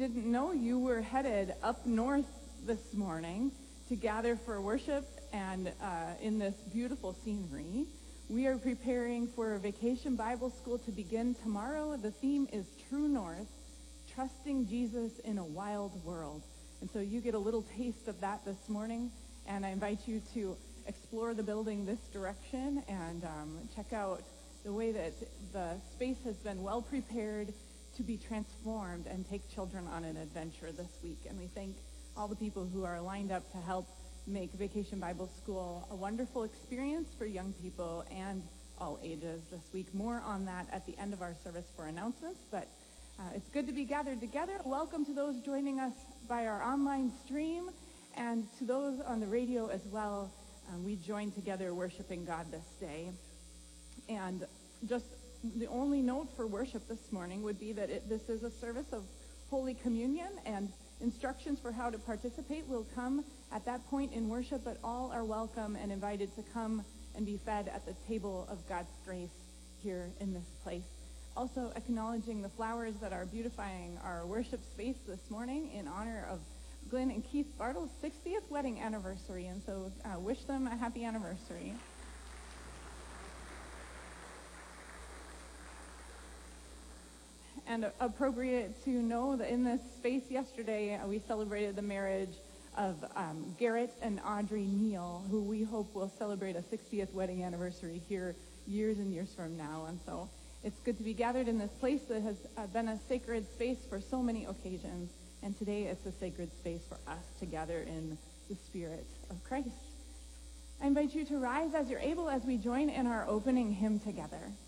didn't know, you were headed up north this morning to gather for worship and in this beautiful scenery. We are preparing for Vacation Bible School to begin tomorrow. The theme is True North, Trusting Jesus in a Wild World. And so you get a little taste of that this morning, and I invite you to explore the building this direction and check out the way that the space has been well prepared to be transformed and take children on an adventure this week. And we thank all the people who are lined up to help make Vacation Bible School a wonderful experience for young people and all ages this week. More on that at the end of our service for announcements, but it's good to be gathered together. Welcome to those joining us by our online stream, and to those on the radio as well. We join together worshiping God this day. And just the only note for worship this morning would be that this is a service of Holy Communion, and instructions for how to participate will come at that point in worship, but all are welcome and invited to come and be fed at the table of God's grace here in this place. Also acknowledging the flowers that are beautifying our worship space this morning in honor of Glenn and Keith Bartle's 60th wedding anniversary, and so wish them a happy anniversary. And appropriate to know that in this space yesterday, we celebrated the marriage of Garrett and Audrey Neal, who we hope will celebrate a 60th wedding anniversary here years and years from now. And so it's good to be gathered in this place that has been a sacred space for so many occasions. And today it's a sacred space for us to gather in the Spirit of Christ. I invite you to rise as you're able as we join in our opening hymn together.